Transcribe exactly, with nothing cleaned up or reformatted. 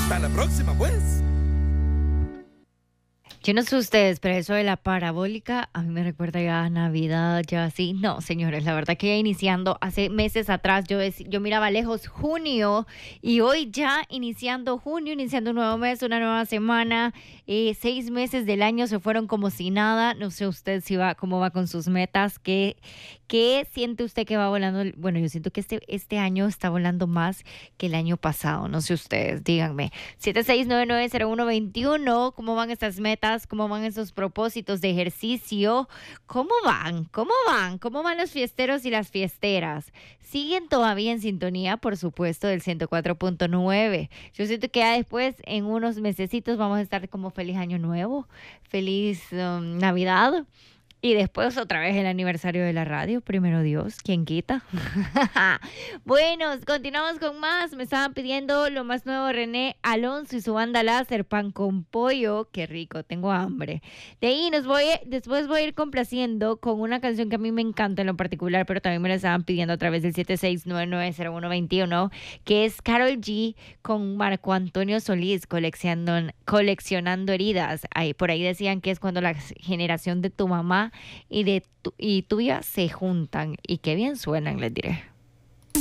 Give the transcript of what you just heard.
Hasta la próxima, pues. Yo no sé ustedes, pero eso de la parabólica a mí me recuerda ya a Navidad, ya así. No, señores, la verdad que ya iniciando hace meses atrás, yo, dec- yo miraba lejos junio y hoy ya iniciando junio, iniciando un nuevo mes, una nueva semana, eh, seis meses del año se fueron como si nada. No sé usted si va, cómo va con sus metas, qué, qué siente usted que va volando. el- Bueno, yo siento que este, este año está volando más que el año pasado, no sé ustedes, díganme. siete seis nueve nueve cero uno dos uno, ¿cómo van estas metas? ¿Cómo van esos propósitos de ejercicio? ¿Cómo van? ¿Cómo van? ¿Cómo van los fiesteros y las fiesteras? ¿Siguen todavía en sintonía, por supuesto, del ciento cuatro punto nueve? Yo siento que ya después, en unos mesecitos, vamos a estar como feliz año nuevo, feliz um, Navidad. Y después otra vez el aniversario de la radio, primero Dios, ¿quién quita? Bueno, continuamos con más. Me estaban pidiendo lo más nuevo, René Alonso y su banda láser, pan con pollo. Qué rico, tengo hambre. De ahí nos voy, después voy a ir complaciendo con una canción que a mí me encanta en lo particular, pero también me la estaban pidiendo a través del siete seis nueve nueve cero uno dos uno, que es Karol G con Marco Antonio Solís coleccionando, coleccionando heridas. Ahí, por ahí decían que es cuando la generación de tu mamá y de tu, y tuya se juntan. Y qué bien suenan, les diré.